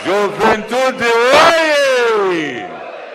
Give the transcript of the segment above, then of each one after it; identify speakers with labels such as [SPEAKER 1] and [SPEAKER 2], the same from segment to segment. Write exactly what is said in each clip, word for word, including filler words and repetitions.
[SPEAKER 1] Juventude, oi!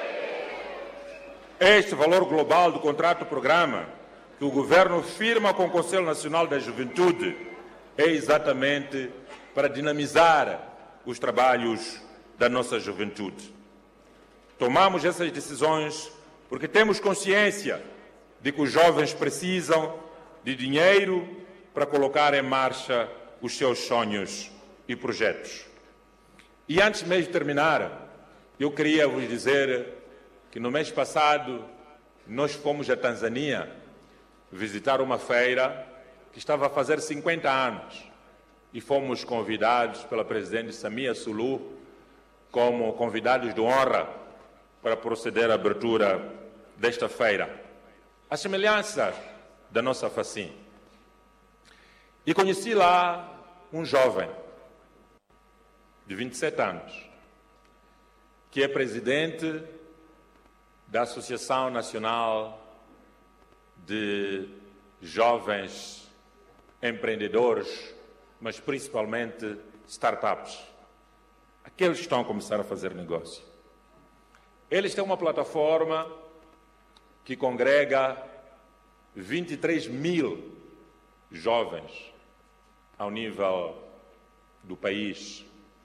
[SPEAKER 1] Este valor global do contrato-programa que o Governo firma com o Conselho Nacional da Juventude é exatamente para dinamizar os trabalhos da nossa juventude. Tomamos essas decisões porque temos consciência de que os jovens precisam de dinheiro para colocar em marcha os seus sonhos e projetos. E antes mesmo de terminar, eu queria vos dizer que no mês passado nós fomos à Tanzânia visitar uma feira que estava a fazer cinquenta anos e fomos convidados pela presidente Samia Suluhu como convidados de honra para proceder à abertura desta feira. A semelhança da nossa Facim. E conheci lá um jovem de vinte e sete anos, que é presidente da Associação Nacional de Jovens Empreendedores, mas principalmente startups, aqueles que estão a começar a fazer negócio. Eles têm uma plataforma que congrega vinte e três mil jovens ao nível do país.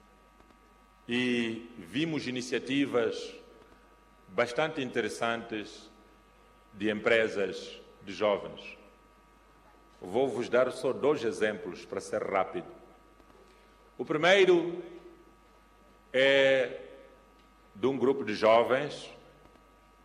[SPEAKER 1] E vimos iniciativas bastante interessantes de empresas de jovens. Vou-vos dar só dois exemplos para ser rápido. O primeiro é de um grupo de jovens